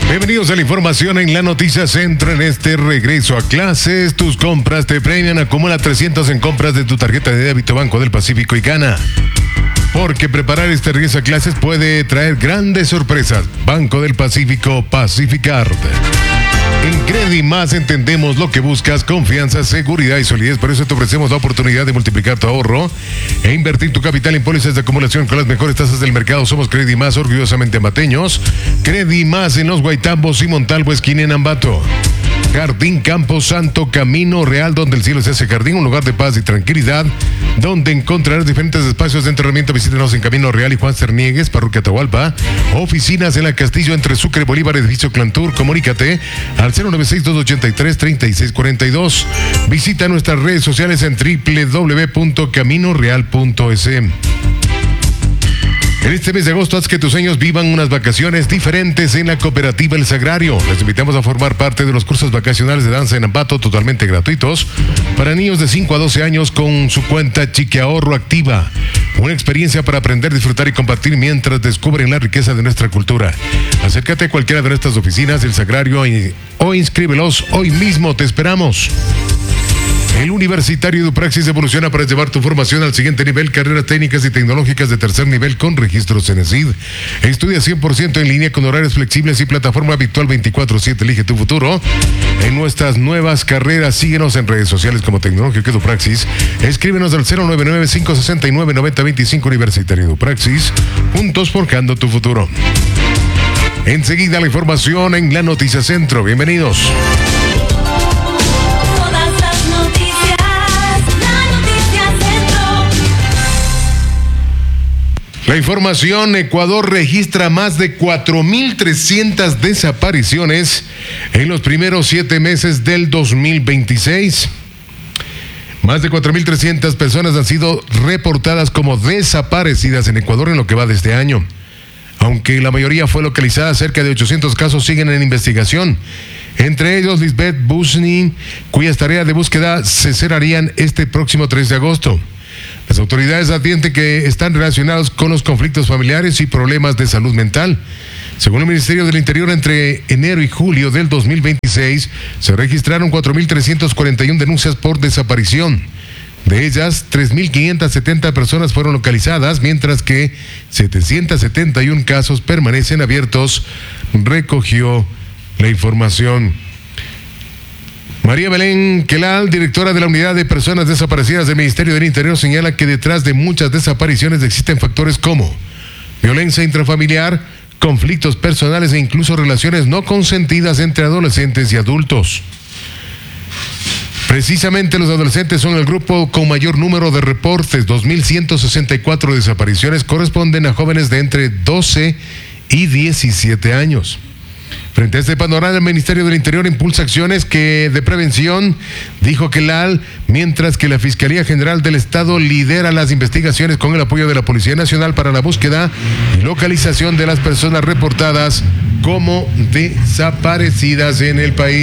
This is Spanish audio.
Bienvenidos a la información en la Noticia Centro. En este regreso a clases, tus compras te premian. Acumula 300 en compras de tu tarjeta de débito Banco del Pacífico y gana. Porque preparar este regreso a clases puede traer grandes sorpresas. Banco del Pacífico, Pacificard. En Credimás entendemos lo que buscas: confianza, seguridad y solidez. Por eso te ofrecemos la oportunidad de multiplicar tu ahorro e invertir tu capital en pólizas de acumulación con las mejores tasas del mercado. Somos Credimás, orgullosamente ambateños. Credimás en Los Guaitambos y Montalvo, esquina en Ambato. Jardín Campo Santo, Camino Real, donde el cielo se hace jardín, un lugar de paz y tranquilidad, donde encontrarás diferentes espacios de entrenamiento. Visítanos en Camino Real y Juan Cerniegues, Parroquia Atahualpa. Oficinas en la Castillo, entre Sucre, Bolívar, edificio Clantur. Comunícate al 096-283-3642. Visita nuestras redes sociales en www.caminoreal.es. En este mes de agosto, haz que tus sueños vivan unas vacaciones diferentes en la Cooperativa El Sagrario. Les invitamos a formar parte de los cursos vacacionales de danza en Ambato, totalmente gratuitos, para niños de 5 a 12 años con su cuenta Chique Ahorro Activa. Una experiencia para aprender, disfrutar y compartir mientras descubren la riqueza de nuestra cultura. Acércate a cualquiera de nuestras oficinas del Sagrario o inscríbelos hoy mismo. Te esperamos. El Universitario Edupraxis evoluciona para llevar tu formación al siguiente nivel: carreras técnicas y tecnológicas de tercer nivel con registro CENESID. Estudia 100% en línea con horarios flexibles y plataforma virtual 24/7. Elige tu futuro en nuestras nuevas carreras. Síguenos en redes sociales como Tecnológico Edupraxis. Escríbenos al 099-569-9025. Universitario Edupraxis, juntos forjando tu futuro. Enseguida la información en la Noticia Centro. Bienvenidos. La información: Ecuador registra más de 4.300 desapariciones en los primeros 7 meses del 2026. Más de 4.300 personas han sido reportadas como desaparecidas en Ecuador en lo que va de este año. Aunque la mayoría fue localizada, cerca de 800 casos siguen en investigación. Entre ellos, Lisbeth Busni, cuyas tareas de búsqueda se cerrarían este próximo 3 de agosto. Las autoridades advierten que están relacionados con los conflictos familiares y problemas de salud mental. Según el Ministerio del Interior, entre enero y julio del 2026 se registraron 4.341 denuncias por desaparición. De ellas, 3.570 personas fueron localizadas, mientras que 771 casos permanecen abiertos, recogió la información. María Belén Quelal, directora de la Unidad de Personas Desaparecidas del Ministerio del Interior, señala que detrás de muchas desapariciones existen factores como violencia intrafamiliar, conflictos personales e incluso relaciones no consentidas entre adolescentes y adultos. Precisamente los adolescentes son el grupo con mayor número de reportes. 2.164 desapariciones corresponden a jóvenes de entre 12 y 17 años. Frente a este panorama, el Ministerio del Interior impulsa acciones de prevención, dijo Quelal, mientras que la Fiscalía General del Estado lidera las investigaciones con el apoyo de la Policía Nacional para la búsqueda y localización de las personas reportadas como desaparecidas en el país.